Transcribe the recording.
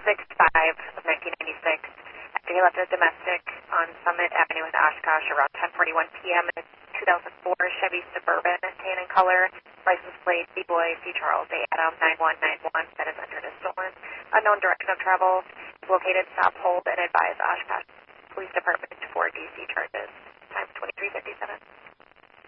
6/5 of 1996. After he left a domestic on Summit Avenue in Oshkosh around 10:41 p.m. in a 2004 Chevy Suburban, tan in color, license plate B-Boy C. Charles A. Adam 9191 that is entered as stolen. Unknown direction of travel is located. Stop, hold, and advise Oshkosh Police Department for DC charges. Time 23:57.